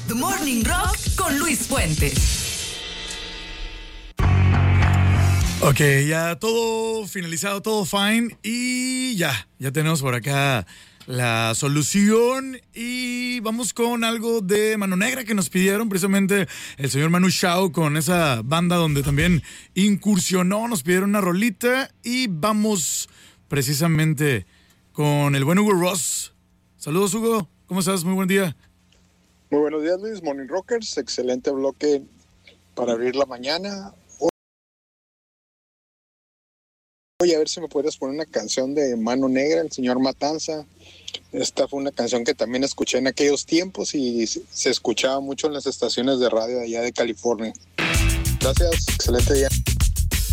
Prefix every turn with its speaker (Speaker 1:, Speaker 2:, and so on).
Speaker 1: The Morning Rock con Luis Fuentes.
Speaker 2: Ok, ya todo finalizado, todo fine. Y ya tenemos por acá la solución. Y vamos con algo de Mano Negra que nos pidieron precisamente el señor Manu Chao con esa banda donde también incursionó. Nos pidieron una rolita y vamos precisamente con el buen Hugo Ross. Saludos, Hugo. ¿Cómo estás? Muy buen día.
Speaker 3: Muy buenos días, Luis. Morning Rockers. Excelente bloque para abrir la mañana. Voy a ver si me puedes poner una canción de Mano Negra, el señor Matanza. Esta fue una canción que también escuché en aquellos tiempos y se escuchaba mucho en las estaciones de radio de allá de California. Gracias, excelente día.